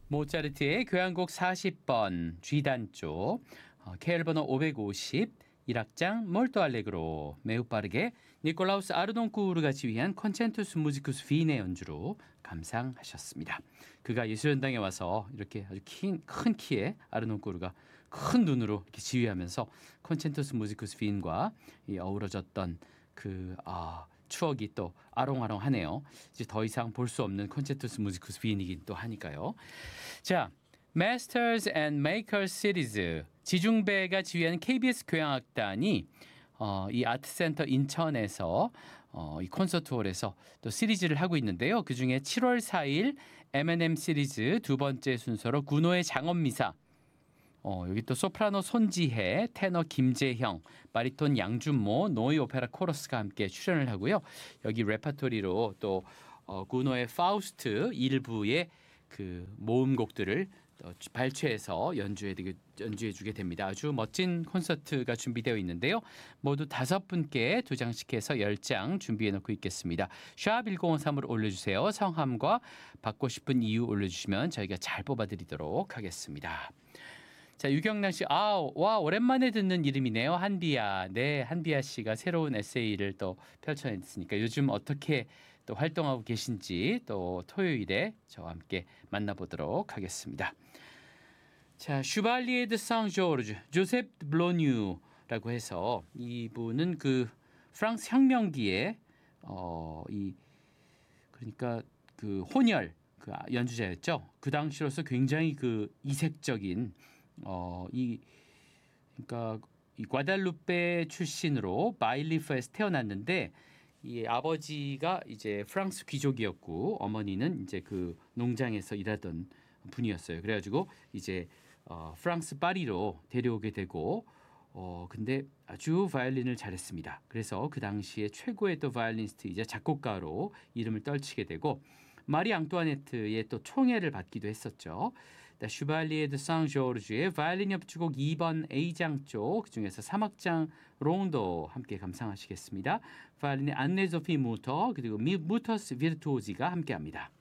모차르트의 교향곡 40번 G단조 KL 번호 550 1악장 몰토 알레그로 매우 빠르게 니콜라우스 아르동쿠르가 지휘한 콘체르토스 무지쿠스 빈의 연주로 감상하셨습니다. 그가 예술연당에 와서 이렇게 아주 큰 키에 아르동쿠르가 큰 눈으로 이렇게 지휘하면서 콘체르토스 무지쿠스 빈과 어우러졌던 추억이 또 아롱아롱하네요. 이제 더 이상 볼 수 없는 콘체르토스 무지쿠스 빈이긴 또 하니까요. 자, Masters and Makers 시리즈 지중배가 지휘하는 KBS 교향악단이 이 아트센터 인천에서 이 콘서트홀에서 또 시리즈를 하고 있는데요. 그중에 7월 4일 M&M 시리즈 두 번째 순서로 군호의 장엄미사, 여기 또 소프라노 손지혜, 테너 김재형, 바리톤 양준모, 노이 오페라 코러스가 함께 출연을 하고요. 여기 레파토리로 또 군호의 파우스트 일부의 그 모음곡들을 발췌해서 연주해주게 됩니다. 아주 멋진 콘서트가 준비되어 있는데요. 모두 5분께 2장씩 해서 10장 준비해놓고 있겠습니다. 샵 1053으로 올려주세요. 성함과 받고 싶은 이유 올려주시면 저희가 잘 뽑아드리도록 하겠습니다. 자, 유경란 씨, 와, 오랜만에 듣는 이름이네요. 한비야. 네, 한비야 씨가 새로운 에세이를 또 펼쳐냈으니까 요즘 어떻게 또 활동하고 계신지 또 토요일에 저와 함께 만나보도록 하겠습니다. 자, 슈발리에 드 상조르주, 조셉 블로뉴라고 해서 이분은 그 프랑스 혁명기에 그러니까 그 혼혈 그 연주자였죠. 그 당시로서 굉장히 그 이색적인 그러니까 이 과달루페 출신으로 바일리프에서 태어났는데 이 아버지가 이제 프랑스 귀족이었고 어머니는 이제 그 농장에서 일하던 분이었어요. 그래가지고 이제 프랑스 파리로 데려오게 되고 근데 아주 바이올린을 잘했습니다. 그래서 그 당시에 최고의 또 바이올리니스트이자 작곡가로 이름을 떨치게 되고 마리 앙뚜아네트의 또 총애를 받기도 했었죠. 슈발리에 드 상조르주의 바이올린 협주곡 2번 A장 쪽 그중에서 3악장 롱도 함께 감상하시겠습니다. 바이올린의 안네 조피 무터 그리고 무터스 비르투오지가 함께합니다.